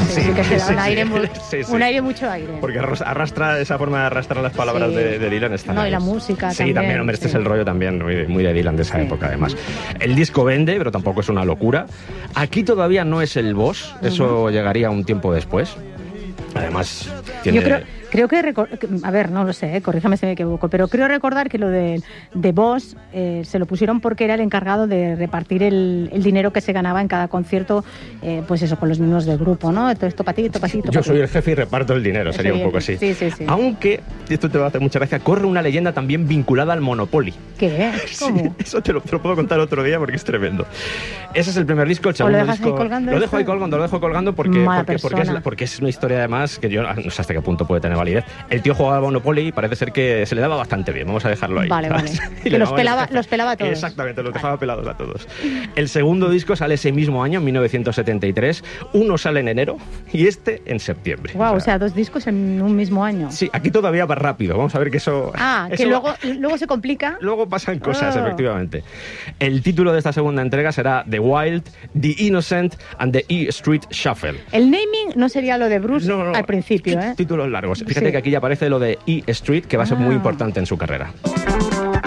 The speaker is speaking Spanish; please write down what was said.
Sí, que se da un aire, sí. un aire, mucho aire. Porque arrastra, esa forma de arrastrar las palabras de Dylan está. No, y la música también. Sí, también, hombre, este es el rollo también muy de Dylan de esa época, además. El disco vende, pero tampoco es una locura. Aquí todavía no es el boss, eso llegaría un tiempo después. Además, tiene... Yo creo que, a ver, no lo sé, corríjame si me equivoco, pero creo recordar que lo de Boss se lo pusieron porque era el encargado de repartir el dinero que se ganaba en cada concierto, pues eso, con los miembros del grupo, ¿no? Todo esto para ti, esto para ti. Yo soy el jefe y reparto el dinero, sería un poco así. Sí. Aunque, y esto te va a hacer mucha gracia, corre una leyenda también vinculada al Monopoly. ¿Qué? ¿Cómo? Sí, eso te lo puedo contar otro día porque es tremendo. Ese es el primer disco, el segundo disco... Ahí colgando lo dejo ahí colgando porque es una historia además que yo no sé hasta qué punto puede tener validez. El tío jugaba a Monopoly y parece ser que se le daba bastante bien, vamos a dejarlo ahí. Vale. Que los pelaba a todos. Exactamente, los dejaba pelados a todos. El segundo disco sale ese mismo año, en 1973. Uno sale en enero y este en septiembre. Wow, o sea, 2 discos en un mismo año. Sí, aquí todavía va rápido, vamos a ver que eso... que luego se complica. Luego pasan cosas, efectivamente. El título de esta segunda entrega será The Wild, The Innocent and the E Street Shuffle. El naming no sería lo de Bruce al principio, ¿eh? Títulos largos. Fíjate que aquí ya aparece lo de E Street, que va a ser muy importante en su carrera.